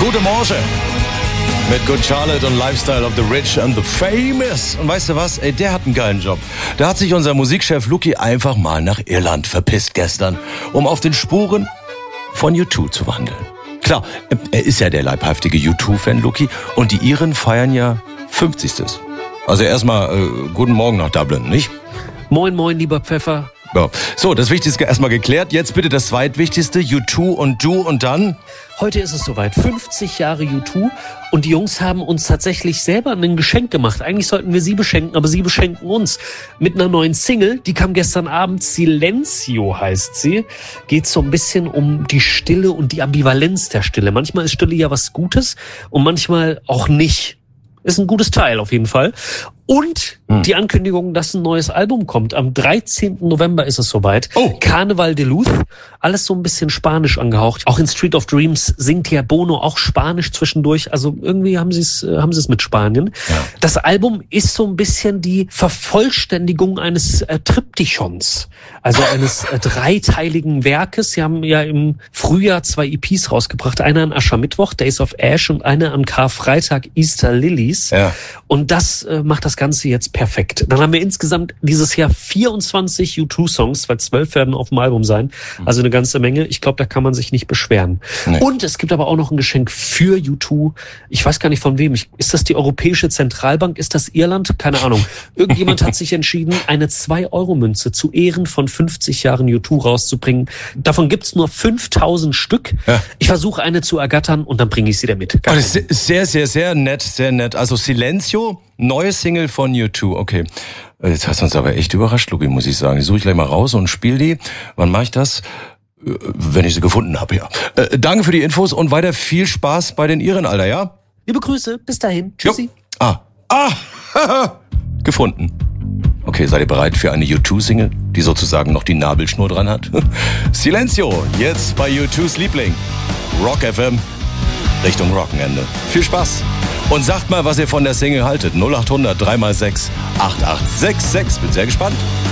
Gute Morgen. Mit Good Charlotte und Lifestyle of the Rich and the Famous. Und weißt du was? Ey, der hat einen geilen Job. Da hat sich unser Musikchef Luki einfach mal nach Irland verpisst gestern, um auf den Spuren von U2 zu wandeln. Klar, er ist ja der leibhaftige U2-Fan, Luki. Und die Iren feiern ja 50. Also erstmal guten Morgen nach Dublin, nicht? Moin, moin, lieber Pfeffer. Ja. So, das Wichtigste erstmal geklärt. Jetzt bitte das Zweitwichtigste. U2 und du und dann? Heute ist es soweit. 50 Jahre U2 und die Jungs haben uns tatsächlich selber ein Geschenk gemacht. Eigentlich sollten wir sie beschenken, aber sie beschenken uns mit einer neuen Single. Die kam gestern Abend. Silencio heißt sie. Geht so ein bisschen um die Stille und die Ambivalenz der Stille. Manchmal ist Stille ja was Gutes und manchmal auch nicht. Ist ein gutes Teil auf jeden Fall. Und die Ankündigung, dass ein neues Album kommt. Am 13. November ist es soweit. Oh. Carnaval de Luz. Alles so ein bisschen spanisch angehaucht. Auch in Street of Dreams singt ja Bono auch Spanisch zwischendurch. Also irgendwie haben sie es mit Spanien. Ja. Das Album ist so ein bisschen die Vervollständigung eines Triptychons. Also eines dreiteiligen Werkes. Sie haben ja im Frühjahr 2 EPs rausgebracht. Eine an Aschermittwoch, Days of Ash, und eine an Karfreitag, Easter Lilies. Ja. Und das macht das Ganze jetzt perfekt. Dann haben wir insgesamt dieses Jahr 24 U2-Songs, weil 12 werden auf dem Album sein. Also eine ganze Menge. Ich glaube, da kann man sich nicht beschweren. Nee. Und es gibt aber auch noch ein Geschenk für U2. Ich weiß gar nicht von wem. Ist das die Europäische Zentralbank? Ist das Irland? Keine Ahnung. Irgendjemand hat sich entschieden, eine 2-Euro-Münze zu Ehren von 50 Jahren U2 rauszubringen. Davon gibt's nur 5000 Stück. Ja. Ich versuche eine zu ergattern und dann bringe ich sie damit. Oh, das ist sehr, sehr, sehr nett, sehr nett. Also Silencio, neue Single von U2, okay. Jetzt hast du uns aber echt überrascht, Luki, muss ich sagen. Die suche ich gleich mal raus und spiele die. Wann mache ich das? Wenn ich sie gefunden habe, ja. Danke für die Infos und weiter viel Spaß bei den Iren, Alter, ja? Liebe Grüße, bis dahin. Tschüssi. Jo. Gefunden. Okay, seid ihr bereit für eine U2-Single, die sozusagen noch die Nabelschnur dran hat? Silencio, jetzt bei U2's Liebling. Rock FM, Richtung Rockenende. Viel Spaß. Und sagt mal, was ihr von der Single haltet. 0800 3x6 8866. Bin sehr gespannt.